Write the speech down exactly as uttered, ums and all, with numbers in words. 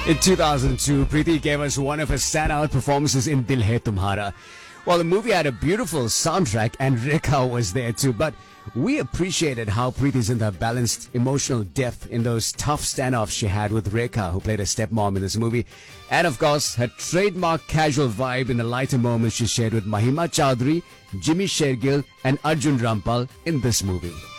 In two thousand two, Preeti gave us one of her standout performances in Dil Hai Tumhara. Well, the movie had a beautiful soundtrack and Rekha was there too, but we appreciated how Preeti's in the balanced emotional depth in those tough standoffs she had with Rekha, who played her stepmom in this movie. And of course, her trademark casual vibe in the lighter moments she shared with Mahima Chowdhury, Jimmy Shergill and Arjun Rampal in this movie.